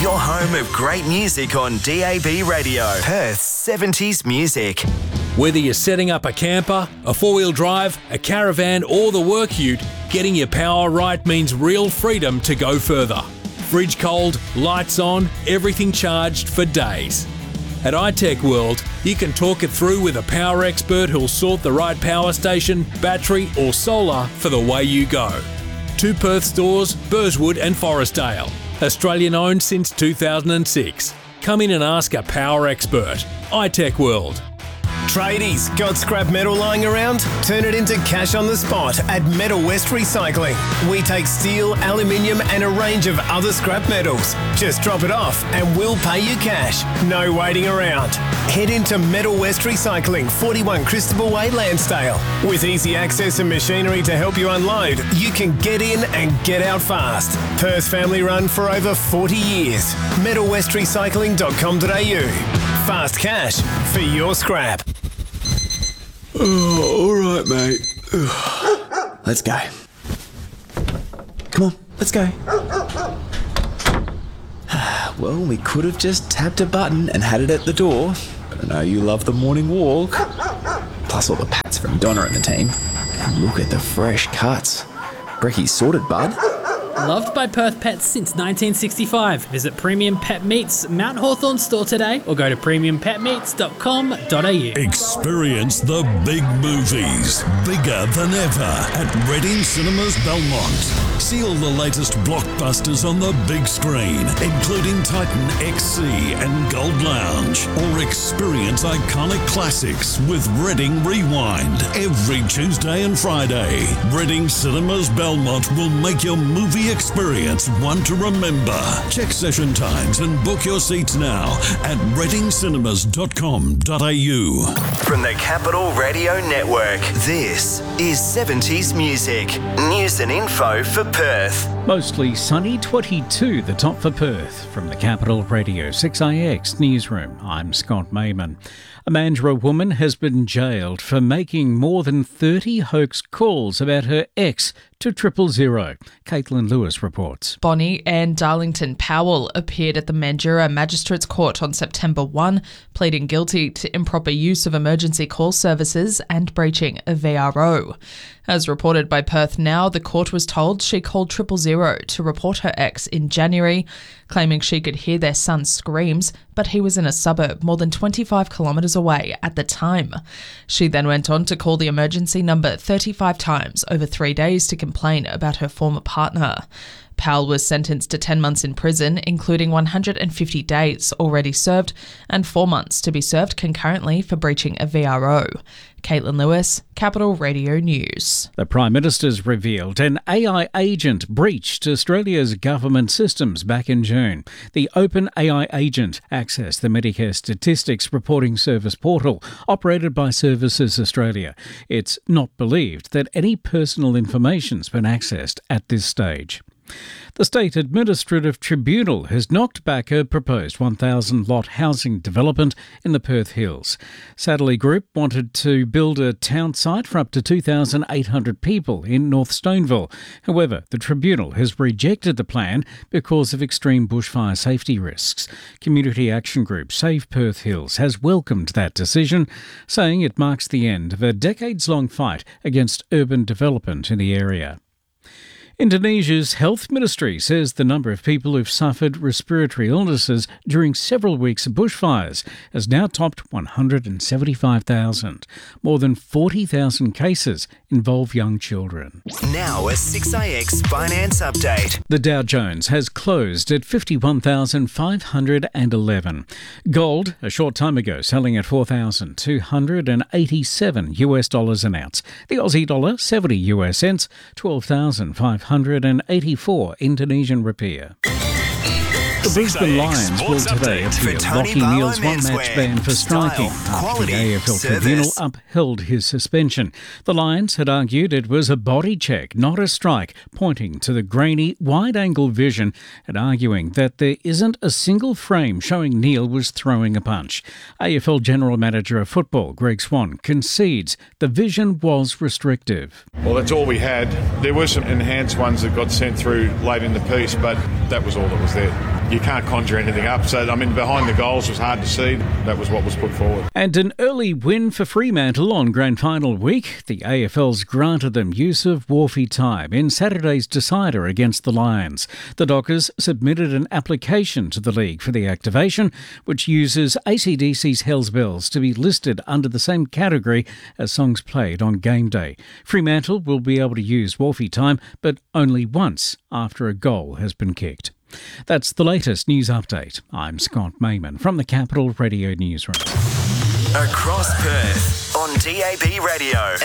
Your home of great music on DAB Radio. Perth's 70s music. Whether you're setting up a camper, a four-wheel drive, a caravan or the work ute, getting your power right means real freedom to go further. Fridge cold, lights on, everything charged for days. At iTech World, you can talk it through with a power expert who'll sort the right power station, battery or solar for the way you go. 2 Perth stores, Burswood and Forestdale. Australian owned since 2006. Come in and ask a power expert. iTech World. Tradies, got scrap metal lying around? Turn it into cash on the spot at Metal West Recycling. We take steel, aluminium and a range of other scrap metals. Just drop it off and we'll pay you cash. No waiting around. Head into Metal West Recycling, 41 Christabel Way, Lansdale. With easy access and machinery to help you unload, you can get in and get out fast. Perth family run for over 40 years. metalwestrecycling.com.au. Fast cash for your scrap. Oh, all right, mate. Let's go. Come on, let's go. Well, we could have just tapped a button and had it at the door. But I know you love the morning walk. Plus all the pats from Donna and the team. And look at the fresh cuts. Brecky's sorted, bud. Loved by Perth pets since 1965. Visit Premium Pet Meats Mount Hawthorn store today or go to premiumpetmeats.com.au. Experience the big movies, bigger than ever at Reading Cinemas Belmont. See all the latest blockbusters on the big screen, including Titan XC and Gold Lounge. Or experience iconic classics with Reading Rewind every Tuesday and Friday. Reading Cinemas Belmont will make your movie experience one to remember. Check session times and book your seats now at readingcinemas.com.au. From the Capital Radio Network, this is 70s music. News and info for Perth. Mostly sunny, 22 the top for Perth. From the Capital Radio 6IX Newsroom, I'm Scott Mayman. A Mandurah woman has been jailed for making more than 30 hoax calls about her ex to 000. Caitlin Lewis reports. Bonnie Ann Darlington Powell appeared at the Mandurah Magistrates Court on September 1, pleading guilty to improper use of emergency call services and breaching a VRO. As reported by Perth Now, the court was told she called 000 to report her ex in January, claiming she could hear their son's screams, but he was in a suburb more than 25 kilometres away at the time. She then went on to call the emergency number 35 times over 3 days to complain about her former partner. Powell was sentenced to 10 months in prison, including 150 days already served and 4 months to be served concurrently for breaching a VRO. Caitlin Lewis, Capital Radio News. The Prime Minister's revealed an AI agent breached Australia's government systems back in June. The Open AI agent accessed the Medicare Statistics Reporting Service portal operated by Services Australia. It's not believed that any personal information's been accessed at this stage. The State Administrative Tribunal has knocked back a proposed 1,000-lot housing development in the Perth Hills. Sadlerley Group wanted to build a town site for up to 2,800 people in North Stoneville. However, the Tribunal has rejected the plan because of extreme bushfire safety risks. Community action group Save Perth Hills has welcomed that decision, saying it marks the end of a decades-long fight against urban development in the area. Indonesia's health ministry says the number of people who've suffered respiratory illnesses during several weeks of bushfires has now topped 175,000. More than 40,000 cases involve young children. Now a 6IX finance update. The Dow Jones has closed at 51,511. Gold, a short time ago, selling at $4,287 an ounce. The Aussie dollar, 70 US cents, 12,584 Indonesian rupiah. The Brisbane Lions will today appeal Lachie Neale's one-match ban for striking after the AFL Tribunal upheld his suspension. The Lions had argued it was a body check, not a strike, pointing to the grainy, wide-angle vision and arguing that there isn't a single frame showing Neale was throwing a punch. AFL General Manager of Football, Greg Swan, concedes the vision was restrictive. Well, that's all we had. There were some enhanced ones that got sent through late in the piece, but that was all that was there. you can't conjure anything up. So, behind the goals was hard to see. That was what was put forward. And an early win for Fremantle on Grand Final week. The AFL's granted them use of Wharfie time in Saturday's decider against the Lions. The Dockers submitted an application to the league for the activation, which uses AC/DC's Hells Bells to be listed under the same category as songs played on game day. Fremantle will be able to use Wharfie time, but only once after a goal has been kicked. That's the latest news update. I'm Scott Mayman from the Capital Radio Newsroom. Across Perth on DAB Radio